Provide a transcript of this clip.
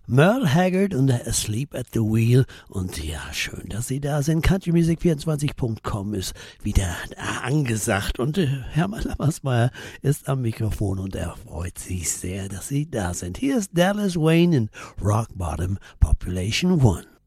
Merle Haggard und Asleep at the Wheel. Und ja, schön, dass Sie da sind. countrymusic24.com ist wieder angesagt. Und Hermann Lammersmeyer ist am Mikrofon und er freut sich sehr, dass Sie da sind. Hier ist Dallas Wayne in Rock Bottom Population One.